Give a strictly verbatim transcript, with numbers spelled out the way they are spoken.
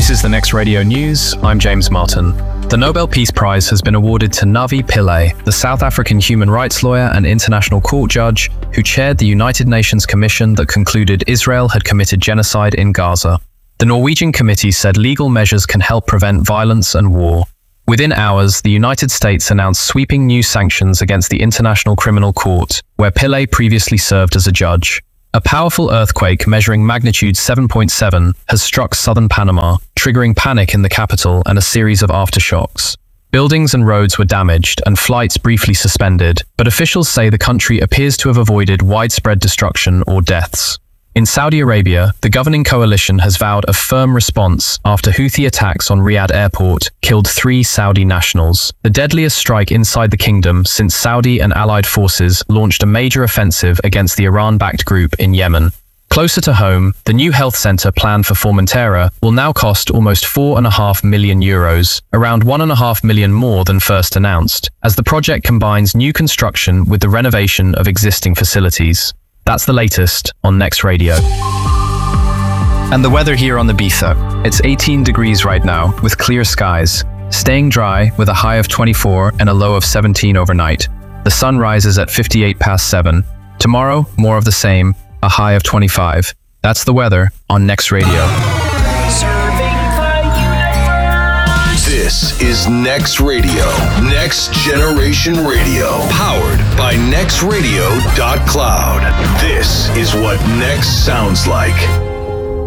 This is the Next Radio News. I'm James Martin. The Nobel Peace Prize has been awarded to Navi Pillay, the South African human rights lawyer and international court judge who chaired the United Nations Commission that concluded Israel had committed genocide in Gaza. The Norwegian committee said legal measures can help prevent violence and war. Within hours, the United States announced sweeping new sanctions against the International Criminal Court, where Pillay previously served as a judge. A powerful earthquake measuring magnitude seven point seven has struck southern Panama, triggering panic in the capital and a series of aftershocks. Buildings and roads were damaged and flights briefly suspended, but officials say the country appears to have avoided widespread destruction or deaths. In Saudi Arabia, the governing coalition has vowed a firm response after Houthi attacks on Riyadh airport killed three Saudi nationals, the deadliest strike inside the kingdom since Saudi and allied forces launched a major offensive against the Iran-backed group in Yemen. Closer to home, the new health centre planned for Formentera will now cost almost four and a half million euros, around one and a half million more than first announced, as the project combines new construction with the renovation of existing facilities. That's the latest on Next Radio. And the weather here on the Ibiza. It's eighteen degrees right now, with clear skies. Staying dry, with a high of twenty-four and a low of seventeen overnight. The sun rises at fifty-eight past seven. Tomorrow, more of the same, a high of twenty-five. That's the weather on Next Radio. This is Next Radio, Next Generation Radio, powered by next radio dot cloud. This is what Next sounds like.